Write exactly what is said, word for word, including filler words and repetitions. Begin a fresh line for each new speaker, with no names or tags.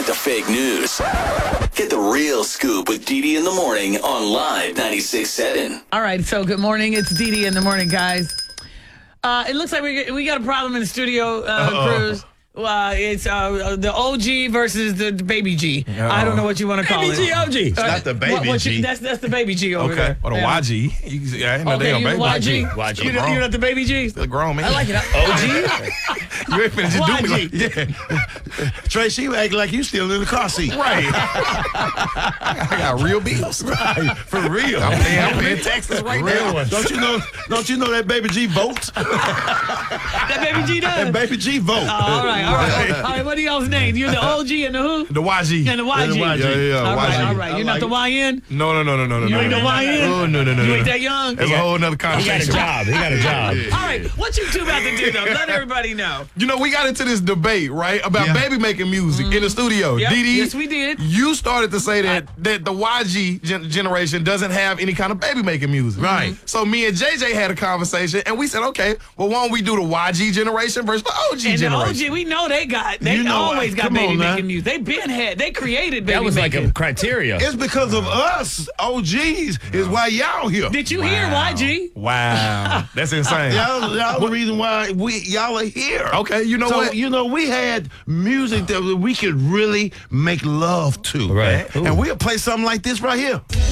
Forget the fake news. Get the real scoop with Dee Dee in the morning on Live ninety-six point seven.
All right, so good morning. It's Dee Dee in the morning, guys. Uh, it looks like we we got a problem in the studio, uh, Cruz. Uh, it's uh, the O G versus the, the baby G. Uh-oh. I don't know what you want to call
baby
it.
G, O G.
It's
uh,
not the baby
what, what
G.
You, that's that's the baby G over
okay.
there.
Or the
yeah.
Y G. You can see, I ain't no
Okay,
damn
you
baby.
Y G?
Y G.
You, you're not the baby G?
Still grown, man.
I like it.
O G?
You ain't finna just do me
Y
like, yeah.
Trey, she act like you still in the car seat.
Right. I got real bills.
Right. For real.
I'm paying, I'm paying taxes right
real
now.
one. Don't you know? Don't you know that baby G votes?
That baby G does?
That baby G vote.
Oh, all right, all right. All right, what are y'all's names? You're the O G and the who?
The Y G.
And the Y G.
Yeah, yeah, yeah.
All
Y G.
right, all right. You're not the Y N?
No, no, no, no, no, no.
You
no,
ain't
no.
the Y N?
Oh, no, no, no.
You
no.
ain't that young?
That's a whole nother
He got a
conversation.
job. He got a job.
All right, what you two about to do, though? Let everybody know.
You know, we got into this debate, right, about
Yeah.
baby making music in the studio.
Yep.
Dee Dee,
Yes, we did.
You started to say that that the Y G gen- generation doesn't have any kind of baby making music.
Right.
So me and J J had a conversation, and we said, okay, well, why don't we do the Y G generation versus the O G
And the
generation?
O G, we know they got, they
You know,
always got
come
baby
on now.
making music. They been had, they created baby
That was like
making.
a criteria.
It's because of us, O Gs, is why y'all here.
Did you hear Y G?
Wow. That's insane.
Y'all, y'all the reason why we y'all are here.
Okay, you know
so,
what?
you know, we had music that we could really make love to.
Right.
And we'll play something like this right here.